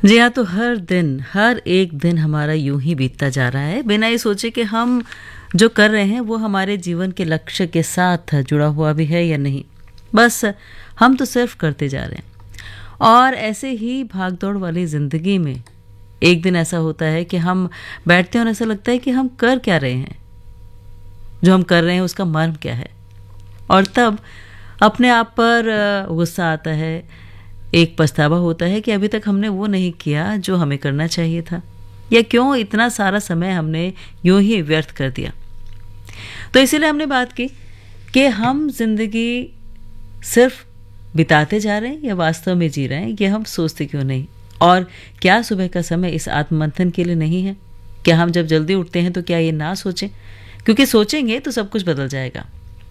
जी हाँ, तो हर एक दिन हमारा यूं ही बीतता जा रहा है बिना ये सोचे कि हम जो कर रहे हैं वो हमारे जीवन के लक्ष्य के साथ जुड़ा हुआ भी है या नहीं। बस हम तो सिर्फ करते जा रहे हैं। और ऐसे ही भागदौड़ वाली ज़िंदगी में एक दिन ऐसा होता है कि हम बैठते हैं और ऐसा लगता है कि हम कर क्या रहे हैं, जो हम कर रहे हैं उसका मर्म क्या है। और तब अपने आप पर गुस्सा आता है, एक पछतावा होता है कि अभी तक हमने वो नहीं किया जो हमें करना चाहिए था, या क्यों इतना सारा समय हमने यूं ही व्यर्थ कर दिया। तो इसीलिए हमने बात की कि हम जिंदगी सिर्फ बिताते जा रहे हैं या वास्तव में जी रहे हैं, ये हम सोचते क्यों नहीं। और क्या सुबह का समय इस आत्ममंथन के लिए नहीं है? क्या हम जब जल्दी उठते हैं तो क्या ये ना सोचें? क्योंकि सोचेंगे तो सब कुछ बदल जाएगा।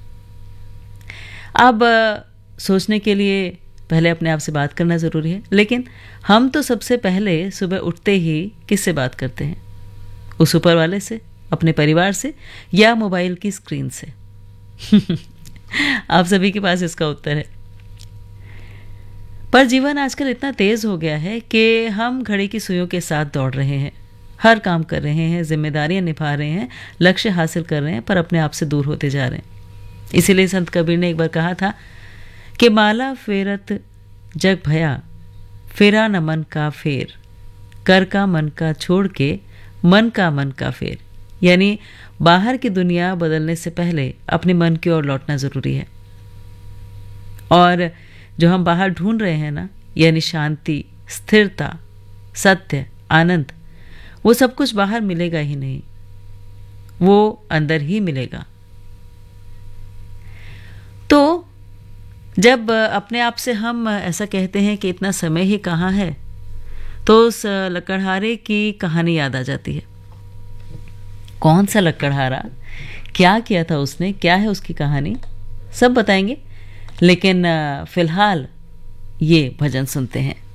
अब सोचने के लिए पहले अपने आप से बात करना ज़रूरी है, लेकिन हम तो सबसे पहले सुबह उठते ही किससे बात करते हैं? उस ऊपर वाले से, अपने परिवार से, या मोबाइल की स्क्रीन से? आप सभी के पास इसका उत्तर है। पर जीवन आजकल इतना तेज़ हो गया है कि हम घड़ी की सुइयों के साथ दौड़ रहे हैं, हर काम कर रहे हैं, जिम्मेदारियां निभा रहे हैं, लक्ष्य हासिल कर रहे हैं, पर अपने आप से दूर होते जा रहे हैं। इसीलिए संत कबीर ने एक बार कहा था कि माला फेरत जग भया, फेरा न मन का फेर, कर का मन का छोड़ के, मन का फेर। यानी बाहर की दुनिया बदलने से पहले अपने मन की ओर लौटना ज़रूरी है। और जो हम बाहर ढूंढ रहे हैं ना, यानी शांति, स्थिरता, सत्य, आनंद, वो सब कुछ बाहर मिलेगा ही नहीं, वो अंदर ही मिलेगा। तो जब अपने आप से हम ऐसा कहते हैं कि इतना समय ही कहाँ है, तो उस लकड़हारे की कहानी याद आ जाती है। कौन सा लकड़हारा, क्या किया था उसने, क्या है उसकी कहानी, सब बताएंगे। लेकिन फिलहाल ये भजन सुनते हैं।